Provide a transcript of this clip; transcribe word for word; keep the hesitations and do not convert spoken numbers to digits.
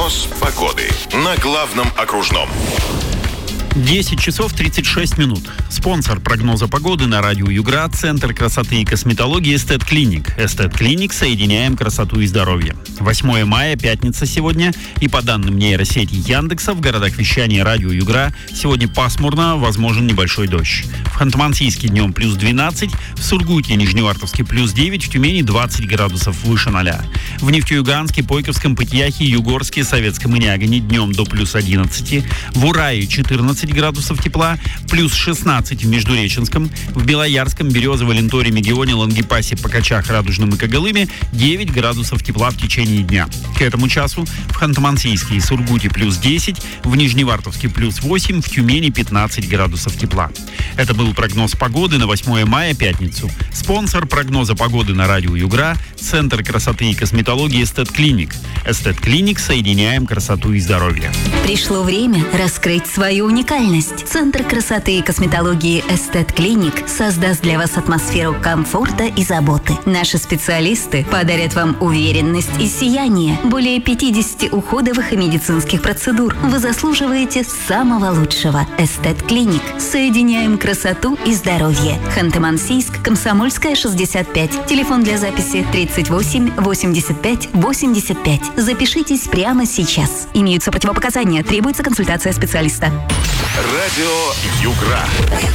Прогноз погоды на главном окружном. десять часов тридцать шесть минут. Спонсор прогноза погоды на радио Югра — Центр красоты и косметологии Эстет Клиник. Эстет Клиник — соединяем красоту и здоровье. восьмое мая, пятница сегодня. И по данным нейросети Яндекса, в городах вещания радио Югра сегодня пасмурно, возможен небольшой дождь. В Ханты-Мансийске днем плюс двенадцать, в Сургуте и Нижневартовске плюс девять, в Тюмени двадцать градусов выше ноля. В Нефтеюганске, Пойковском, Пытьяхе, Югорске, Советском и Нягане днем до плюс одиннадцати, в Урае четырнадцать градусов тепла, плюс шестнадцать в Междуреченском, в Белоярском, Березово, Ленторе, Мегионе, Лангепасе, Покачах, Радужном и Когалыме девять градусов тепла в течение дня. К этому часу в Ханты-Мансийске и Сургуте плюс десять, в Нижневартовске плюс восемь, в Тюмени пятнадцать градусов тепла. Это был прогноз погоды на восьмое мая, пятницу. Спонсор прогноза погоды на радио Югра — Центр красоты и косметологии Эстет Клиник. Эстет Клиник — соединяем красоту и здоровье. Пришло время раскрыть свою уникальность. Центр красоты и косметологии Эстет Клиник создаст для вас атмосферу комфорта и заботы. Наши специалисты подарят вам уверенность и сияние. Более пятидесяти уходовых и медицинских процедур. Вы заслуживаете самого лучшего. Эстет Клиник. Соединяем красоту и здоровье. Ханты-Мансийск, Комсомольская, шестьдесят пять. Телефон для записи тридцать восемь восемьдесят пять восемьдесят пять. Запишитесь прямо сейчас. Имеются противопоказания. Требуется консультация специалиста. Радио Югра.